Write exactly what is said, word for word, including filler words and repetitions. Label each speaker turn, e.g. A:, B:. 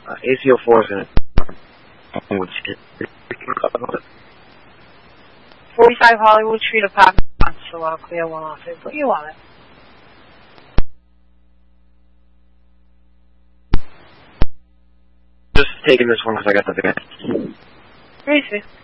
A: Uh, A C O four is going to...
B: forty-five Hollywood Street, apartment one, so I'll clear one off and put you on it.
A: Just taking this one because I got the van.
B: Easy.